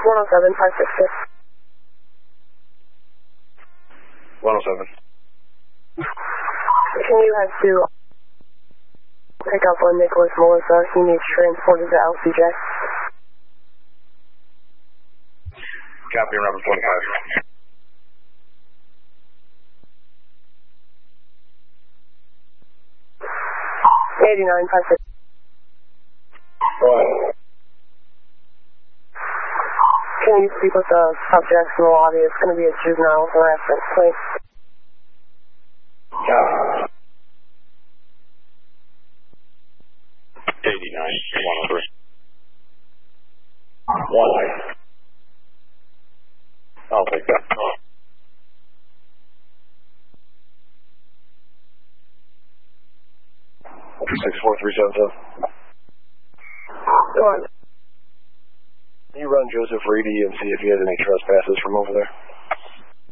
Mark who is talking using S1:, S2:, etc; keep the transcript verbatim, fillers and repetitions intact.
S1: one oh seven, five six six.
S2: one oh seven.
S1: Can you have to pick up on Nicholas Melissa? He needs transported to L C J.
S2: Copy, Robert twenty-five.
S1: eighty-nine, five six.
S2: What?
S1: Can you speak with the subjects in the lobby? It's going to be a juvenile harassment, please.
S2: Yeah. eighty-nine, one oh three. One. I'll take that. six four three seven seven.
S1: Go on.
S2: Can you run Joseph Reedy and see if he has any trespasses from over there?